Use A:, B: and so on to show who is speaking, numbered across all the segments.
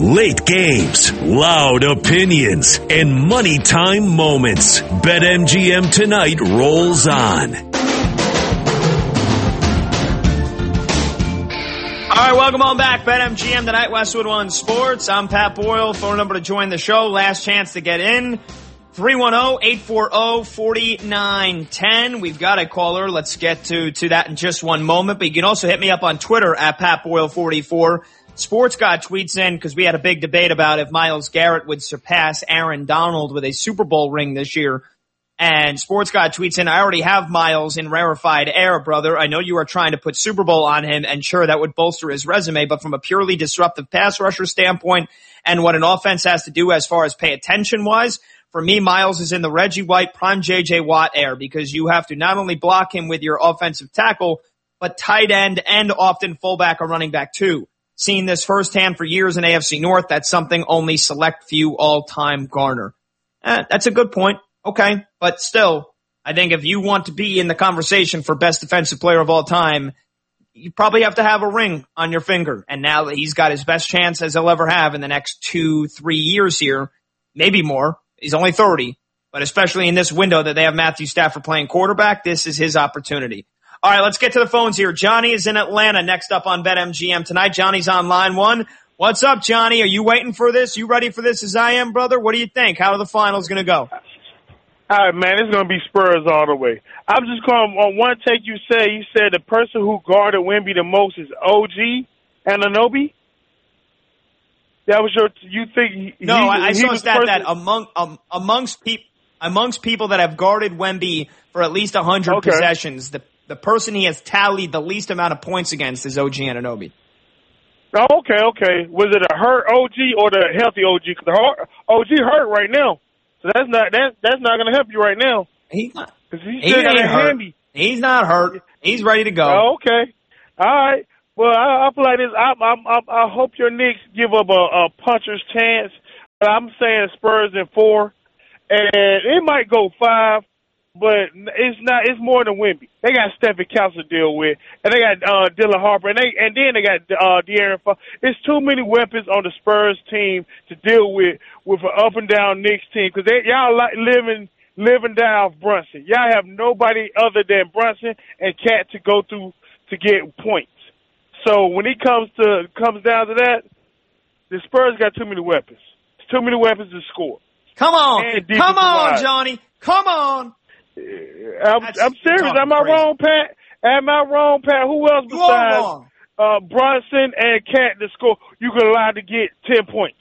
A: Late games, loud opinions, and money time moments. BetMGM tonight rolls on.
B: All right, welcome on back. BetMGM tonight, Westwood One Sports. I'm Pat Boyle. Phone number to join the show. Last chance to get in. 310-840-4910. We've got a caller. Let's get to that in just one moment. But you can also hit me up on Twitter at PatBoyle44. Sports God tweets in because we had a big debate about if Myles Garrett would surpass Aaron Donald with a Super Bowl ring this year. And Sports God tweets in, I already have Myles in rarefied air, brother. I know you are trying to put Super Bowl on him, and sure, that would bolster his resume, but from a purely disruptive pass rusher standpoint and what an offense has to do as far as pay attention-wise, for me, Myles is in the Reggie White, prime J.J. Watt air because you have to not only block him with your offensive tackle, but tight end and often fullback or running back too. Seen this firsthand for years in AFC North. That's something only select few all-time garner. That's a good point. Okay, but still, I think if you want to be in the conversation for best defensive player of all time, you probably have to have a ring on your finger. And now that he's got his best chance as he'll ever have in the next 2-3 years here, maybe more. He's only 30, but especially in this window that they have Matthew Stafford playing quarterback, this is his opportunity. All right, let's get to the phones here. Johnny is in Atlanta next up on BetMGM tonight. Johnny's on line one. What's up, Johnny? Are you waiting for this? You ready for this as I am, brother? What do you think? How are the finals going to go?
C: All right, man, it's going to be Spurs all the way. I'm just going on one take you said the person who guarded Wemby the most is OG Anunoby? That was you think?
B: No, I saw a stat that amongst people that have guarded Wemby for at least 100 possessions, the person he has tallied the least amount of points against is OG Anunoby.
C: Oh, okay. Was it a hurt OG or the healthy OG? Because the OG hurt right now. So that's not going to help you right now.
B: He's not.
C: He's still got a handy.
B: He's not hurt. He's ready to go.
C: Oh, okay. All right. Well, I feel like this. I hope your Knicks give up a puncher's chance. But I'm saying Spurs in 4, and it might go 5, but it's not. It's more than Wemby. They got Stephen Couch to deal with, and they got Dylan Harper, and then they got De'Aaron Fox. It's too many weapons on the Spurs team to deal with an up and down Knicks team because y'all like living down off Brunson. Y'all have nobody other than Brunson and Cat to go through to get points. So when it comes down to that, the Spurs got too many weapons. It's too many weapons to score.
B: Come on, Johnny. Come on.
C: I'm serious. Am I wrong, Pat? Who else besides Brunson and Cat to score? You can allow to get 10 points.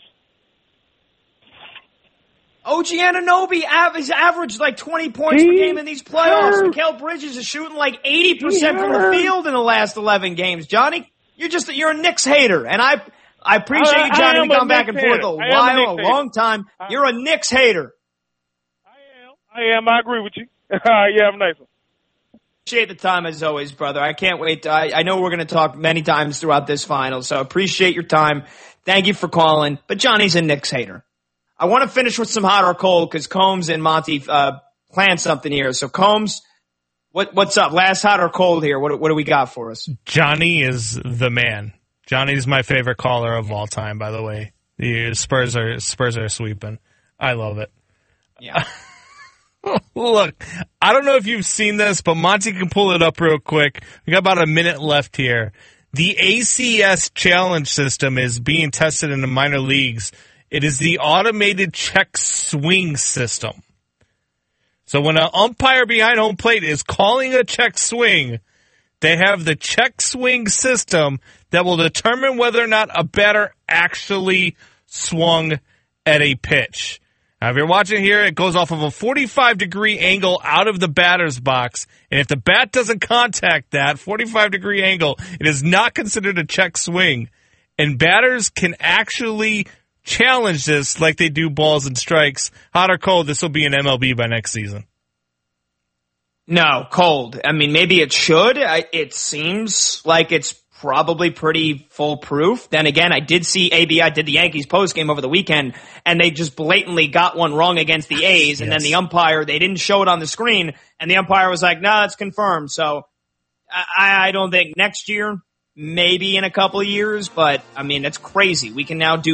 B: OG Anunoby averaged like 20 points per game in these playoffs. Mikal Bridges is shooting like 80% from the field in the last 11 games. Johnny, you're a Knicks hater, and I appreciate you, Johnny. We come back and forth a long time. You're a Knicks hater.
C: I am. I agree with you. Yeah, have a nice one.
B: Appreciate the time as always, brother. I can't wait. I know we're going to talk many times throughout this final, so appreciate your time. Thank you for calling. But Johnny's a Knicks hater. I want to finish with some hot or cold because Combs and Monty planned something here. So Combs, what's up? Last hot or cold here? What do we got for us?
D: Johnny is the man. Johnny's my favorite caller of all time, by the way. The Spurs are sweeping. I love it.
B: Yeah.
D: Look, I don't know if you've seen this, but Monty can pull it up real quick. We got about a minute left here. The ACS challenge system is being tested in the minor leagues. It is the automated check swing system. So when an umpire behind home plate is calling a check swing, they have the check swing system that will determine whether or not a batter actually swung at a pitch. Now, if you're watching here, it goes off of a 45-degree angle out of the batter's box. And if the bat doesn't contact that 45-degree angle, it is not considered a check swing. And batters can actually challenge this like they do balls and strikes. Hot or cold, this will be an MLB by next season.
B: No, cold. I mean, maybe it should. It seems like it's probably pretty foolproof. Then again, I did see ABI did the Yankees postgame over the weekend, and they just blatantly got one wrong against the A's, and then the umpire, they didn't show it on the screen, and the umpire was like, no, it's confirmed. So I don't think next year, maybe in a couple of years, but I mean, it's crazy. We can now do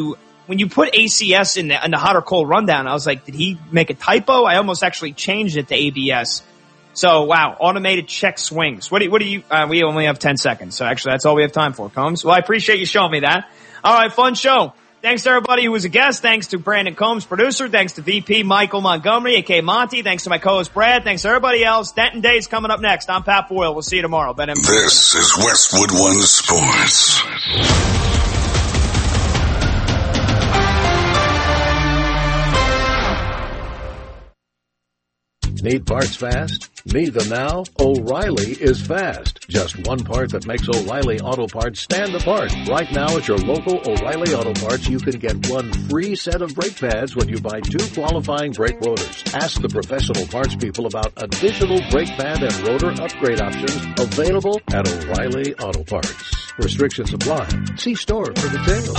B: when you put ACS in the hot or cold rundown, I was like, did he make a typo? I almost actually changed it to ABS. So, wow, automated check swings. What do you, we only have 10 seconds. So actually that's all we have time for, Combs. Well, I appreciate you showing me that. All right, fun show. Thanks to everybody who was a guest. Thanks to Brandon Combs, producer. Thanks to VP Michael Montgomery, a.k.a. Monty. Thanks to my co-host Brad. Thanks to everybody else. Denton Day's coming up next. I'm Pat Boyle. We'll see you tomorrow.
E: This is Westwood One Sports.
F: Need parts fast? Need them now? O'Reilly is fast. Just one part that makes O'Reilly Auto Parts stand apart. Right now at your local O'Reilly Auto Parts, you can get one free set of brake pads when you buy 2 qualifying brake rotors. Ask the professional parts people about additional brake pad and rotor upgrade options available at O'Reilly Auto Parts. Restrictions apply. See store for details.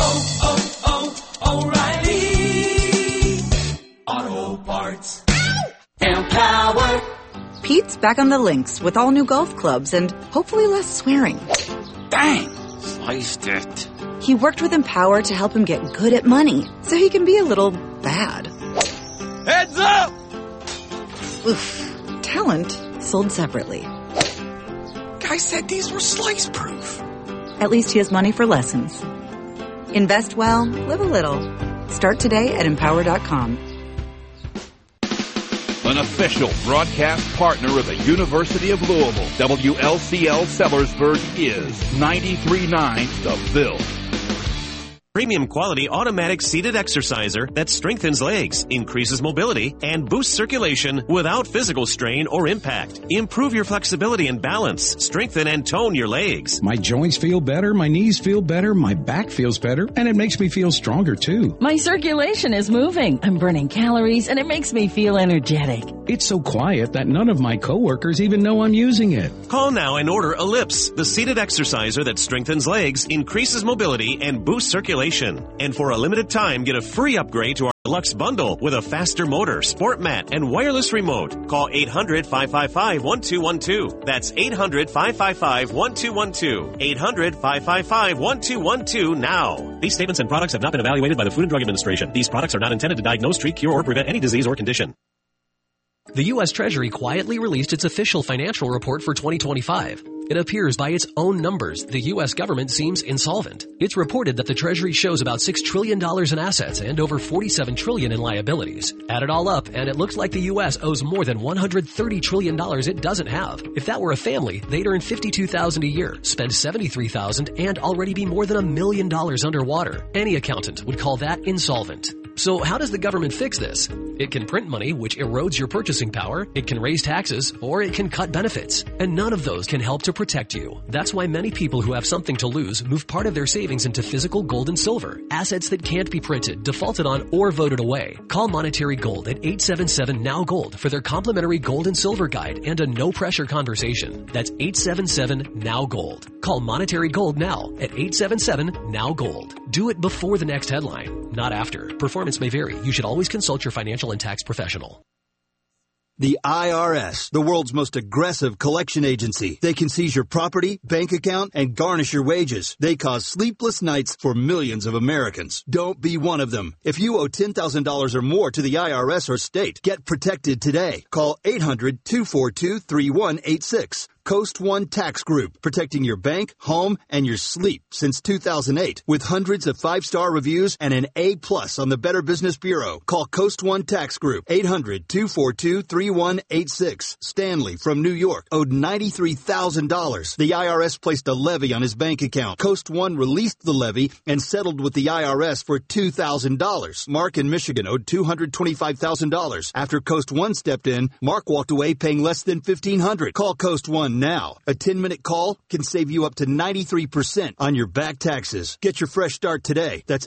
G: O'Reilly Auto Parts. Empower.
H: Pete's back on the links with all new golf clubs and hopefully less swearing.
G: Bang! Sliced it.
H: He worked with Empower to help him get good at money so he can be a little bad.
G: Heads up!
H: Oof. Talent sold separately.
G: Guy said these were slice proof.
H: At least he has money for lessons. Invest well, live a little. Start today at Empower.com.
I: An official broadcast partner of the University of Louisville, WLCL Sellersburg is 93.9 The Ville.
J: Premium quality automatic seated exerciser that strengthens legs, increases mobility, and boosts circulation without physical strain or impact. Improve your flexibility and balance. Strengthen and tone your legs.
K: My joints feel better, my knees feel better, my back feels better, and it makes me feel stronger too.
L: My circulation is moving. I'm burning calories, and it makes me feel energetic.
K: It's so quiet that none of my coworkers even know I'm using it.
J: Call now and order Ellipse, the seated exerciser that strengthens legs, increases mobility, and boosts circulation. And for a limited time, get a free upgrade to our Deluxe Bundle with a faster motor, sport mat, and wireless remote. Call 800-555-1212. That's 800-555-1212. 800-555-1212 now. These statements and products have not been evaluated by the Food and Drug Administration. These products are not intended to diagnose, treat, cure, or prevent any disease or condition.
M: The U.S. Treasury quietly released its official financial report for 2025. It appears by its own numbers, the U.S. government seems insolvent. It's reported that the Treasury shows about $6 trillion in assets and over $47 trillion in liabilities. Add it all up, and it looks like the U.S. owes more than $130 trillion it doesn't have. If that were a family, they'd earn $52,000 a year, spend $73,000, and already be more than $1 million underwater. Any accountant would call that insolvent. So how does the government fix this? It can print money, which erodes your purchasing power, it can raise taxes, or it can cut benefits. And none of those can help to protect you. That's why many people who have something to lose move part of their savings into physical gold and silver, assets that can't be printed, defaulted on, or voted away. Call Monetary Gold at 877-NOW-GOLD for their complimentary gold and silver guide and a no-pressure conversation. That's 877-NOW-GOLD. Call Monetary Gold now at 877-NOW-GOLD. Do it before the next headline, not after. Performance may vary. You should always consult your financial and tax professional.
N: The IRS, the world's most aggressive collection agency. They can seize your property, bank account, and garnish your wages. They cause sleepless nights for millions of Americans. Don't be one of them. If you owe $10,000 or more to the IRS or state, get protected today. Call 800-242-3186. Coast One Tax Group, protecting your bank, home, and your sleep since 2008. With hundreds of 5-star reviews and an A+ on the Better Business Bureau. Call Coast One Tax Group, 800-242-3186. Stanley from New York owed $93,000. The IRS placed a levy on his bank account. Coast One released the levy and settled with the IRS for $2,000. Mark in Michigan owed $225,000. After Coast One stepped in, Mark walked away paying less than $1,500. Call Coast One now. A 10-minute call can save you up to 93% on your back taxes. Get your fresh start today. That's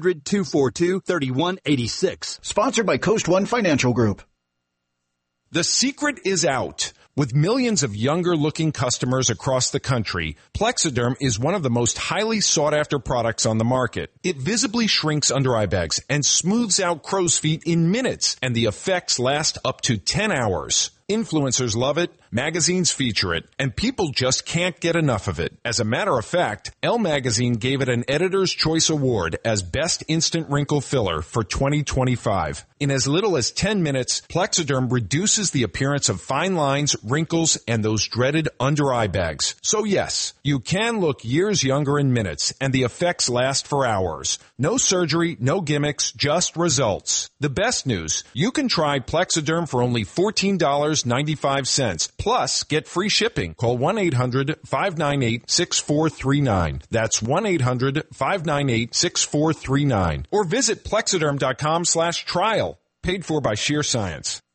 N: 800-242-3186.
O: Sponsored by Coast One Financial Group.
P: The secret is out. With millions of younger-looking customers across the country, Plexiderm is one of the most highly sought-after products on the market. It visibly shrinks under eye bags and smooths out crow's feet in minutes, and the effects last up to 10 hours. Influencers love it, magazines feature it, and people just can't get enough of it. As a matter of fact, Elle Magazine gave it an Editor's Choice Award as Best Instant Wrinkle Filler for 2025. In as little as 10 minutes, Plexiderm reduces the appearance of fine lines, wrinkles, and those dreaded under-eye bags. So yes, you can look years younger in minutes, and the effects last for hours. No surgery, no gimmicks, just results. The best news, you can try Plexiderm for only $14.95. Plus, get free shipping. Call 1-800-598-6439. That's 1-800-598-6439. Or visit Plexiderm.com/trial. Paid for by Sheer Science.